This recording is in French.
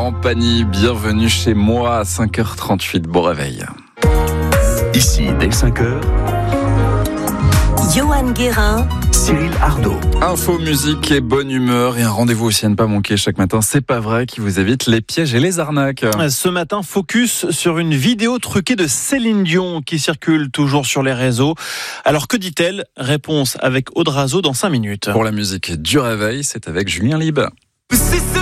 Pagny, bienvenue chez moi à 5h38, bon réveil. Ici, dès 5h, Johan Guérin, Cyril Ardo. Info, musique et bonne humeur et un rendez-vous aussi à ne pas manquer chaque matin, c'est pas vrai, qui vous évite les pièges et les arnaques. Ce matin, focus sur une vidéo truquée de Céline Dion qui circule toujours sur les réseaux. Alors que dit-elle ? Réponse avec Aude Razo dans 5 minutes. Pour la musique du réveil, c'est avec Julien Lieb.